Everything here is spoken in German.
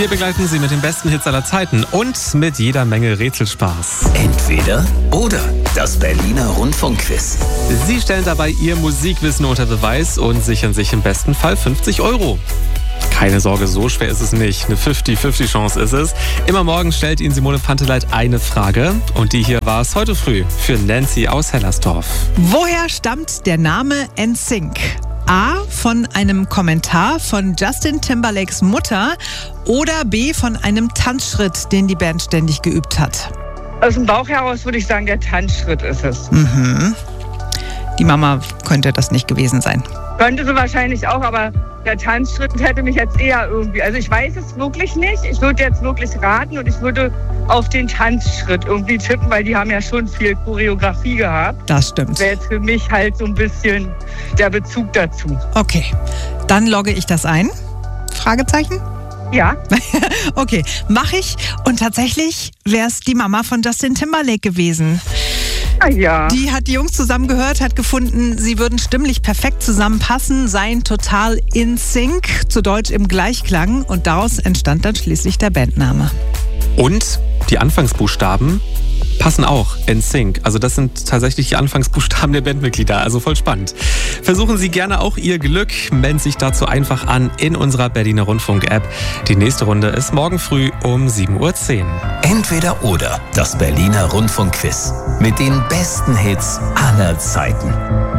Wir begleiten Sie mit den besten Hits aller Zeiten und mit jeder Menge Rätselspaß. Entweder oder. Das Berliner Rundfunkquiz. Sie stellen dabei Ihr Musikwissen unter Beweis und sichern sich im besten Fall 50 €. Keine Sorge, so schwer ist es nicht. Eine 50-50 Chance ist es. Immer morgen stellt Ihnen Simone Panteleit eine Frage. Und die hier war es heute früh für Nancy aus Hellersdorf. Woher stammt der Name NSYNC? A. Von einem Kommentar von Justin Timberlakes Mutter oder B. von einem Tanzschritt, den die Band ständig geübt hat? Aus dem Bauch heraus würde ich sagen, der Tanzschritt ist es. Die Mama könnte das nicht gewesen sein. Könnte sie wahrscheinlich auch, aber der Tanzschritt hätte mich jetzt eher irgendwie... Also ich weiß es wirklich nicht. Ich würde jetzt wirklich raten und ich würde auf den Tanzschritt irgendwie tippen, weil die haben ja schon viel Choreografie gehabt. Das stimmt. Wäre jetzt für mich halt so ein bisschen der Bezug dazu. Okay, dann logge ich das ein. Fragezeichen? Ja. Okay, mache ich. Und tatsächlich wäre es die Mama von Justin Timberlake gewesen. Ah, ja. Die hat die Jungs zusammengehört, hat gefunden, sie würden stimmlich perfekt zusammenpassen, seien total in sync, zu Deutsch im Gleichklang. Und daraus entstand dann schließlich der Bandname. Und die Anfangsbuchstaben passen auch, NSYNC. Also das sind tatsächlich die Anfangsbuchstaben der Bandmitglieder, also voll spannend. Versuchen Sie gerne auch Ihr Glück, melden sich dazu einfach an in unserer Berliner Rundfunk-App. Die nächste Runde ist morgen früh um 7:10 Uhr. Entweder oder. Das Berliner Rundfunkquiz. Mit den besten Hits aller Zeiten.